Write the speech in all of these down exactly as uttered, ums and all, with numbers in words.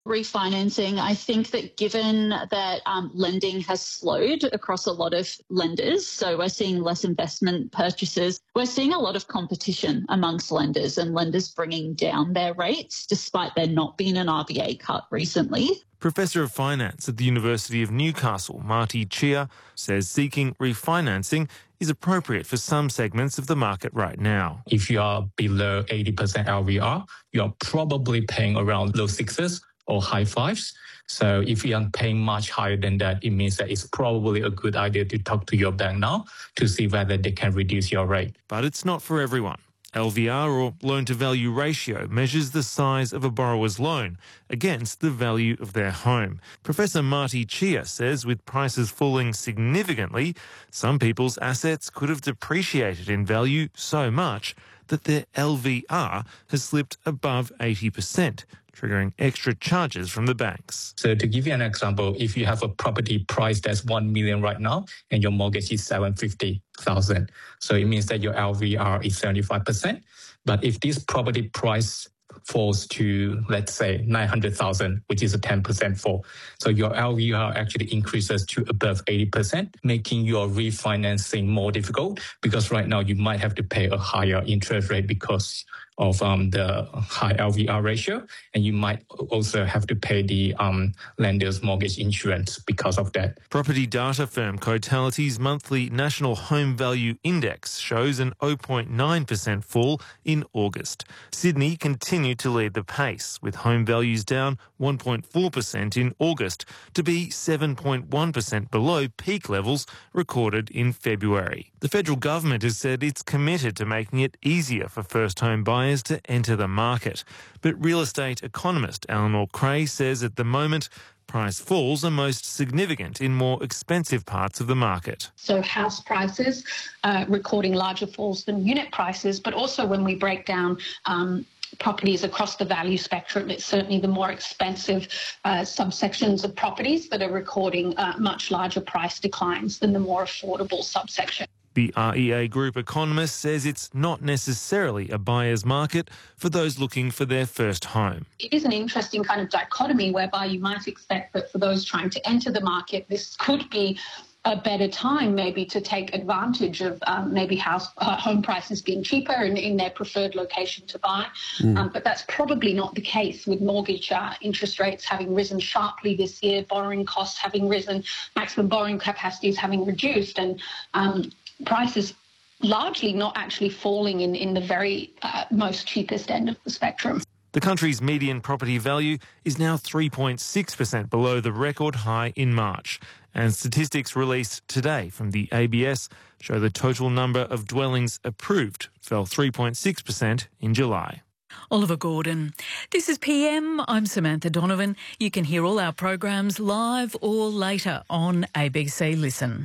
Refinancing, I think that given that um, lending has slowed across a lot of lenders, so we're seeing less investment purchases, we're seeing a lot of competition amongst lenders and lenders bringing down their rates despite there not being an R B A cut recently. Professor of Finance at the University of Newcastle, Marty Chia, says seeking refinancing is appropriate for some segments of the market right now. If you are below eighty percent L V R, you are probably paying around low sixes or high fives. So if you are paying much higher than that, it means that it's probably a good idea to talk to your bank now to see whether they can reduce your rate. But it's not for everyone. L V R, or loan-to-value ratio, measures the size of a borrower's loan against the value of their home. Professor Marty Chia says with prices falling significantly, some people's assets could have depreciated in value so much that their L V R has slipped above eighty percent, triggering extra charges from the banks. So to give you an example, if you have a property price that's one million right now and your mortgage is seven hundred fifty thousand, so it means that your L V R is seventy-five percent. But if this property price falls to, let's say, nine hundred thousand, which is a ten percent fall, so your L V R actually increases to above eighty percent, making your refinancing more difficult because right now you might have to pay a higher interest rate because of um, the high L V R ratio, and you might also have to pay the um, lender's mortgage insurance because of that. Property data firm Cotality's monthly National Home Value Index shows an zero point nine percent fall in August. Sydney continued to lead the pace, with home values down one point four percent in August to be seven point one percent below peak levels recorded in February. The federal government has said it's committed to making it easier for first home buyers to enter the market. But real estate economist Eleanor Creagh says at the moment, price falls are most significant in more expensive parts of the market. So house prices uh, recording larger falls than unit prices, but also when we break down um, properties across the value spectrum, it's certainly the more expensive uh, subsections of properties that are recording uh, much larger price declines than the more affordable subsection. The R E A Group economist says it's not necessarily a buyer's market for those looking for their first home. It is an interesting kind of dichotomy whereby you might expect that for those trying to enter the market, this could be a better time maybe to take advantage of um, maybe house uh, home prices being cheaper and in their preferred location to buy. Mm. Um, but that's probably not the case with mortgage uh, interest rates having risen sharply this year, borrowing costs having risen, maximum borrowing capacities having reduced, and um, prices largely not actually falling in, in the very uh, most cheapest end of the spectrum. The country's median property value is now three point six percent below the record high in March. And statistics released today from the A B S show the total number of dwellings approved fell three point six percent in July. Oliver Gordon. This is P M. I'm Samantha Donovan. You can hear all our programs live or later on A B C Listen.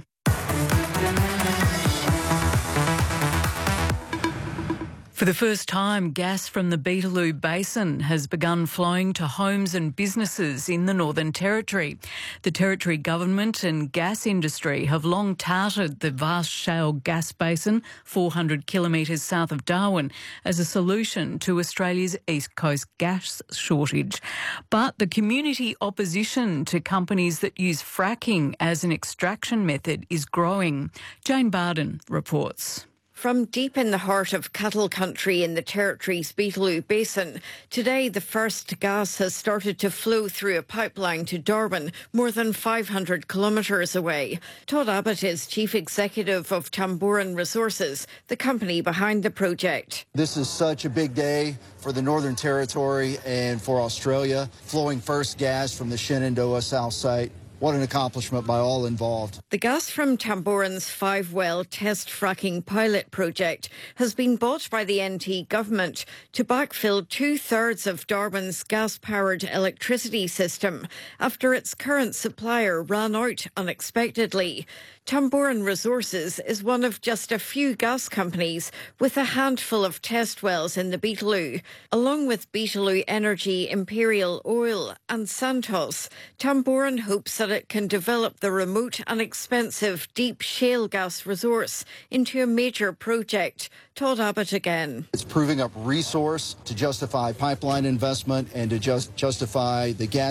For the first time, gas from the Beetaloo Basin has begun flowing to homes and businesses in the Northern Territory. The Territory government and gas industry have long touted the vast shale gas basin, four hundred kilometres south of Darwin, as a solution to Australia's East Coast gas shortage. But the community opposition to companies that use fracking as an extraction method is growing. Jane Barden reports. From deep in the heart of cattle country in the Territory's Beetaloo Basin, today the first gas has started to flow through a pipeline to Darwin, more than five hundred kilometres away. Todd Abbott is Chief Executive of Tamboran Resources, the company behind the project. This is such a big day for the Northern Territory and for Australia, flowing first gas from the Shenandoah South site. What an accomplishment by all involved. The gas from Tamboran's five-well test fracking pilot project has been bought by the N T government to backfill two-thirds of Darwin's gas-powered electricity system after its current supplier ran out unexpectedly. Tamboran Resources is one of just a few gas companies with a handful of test wells in the Beetaloo. Along with Beetaloo Energy, Imperial Oil and Santos, Tamboran hopes that it can develop the remote and expensive deep shale gas resource into a major project. Todd Abbott again. It's proving up resource to justify pipeline investment and to just justify the gas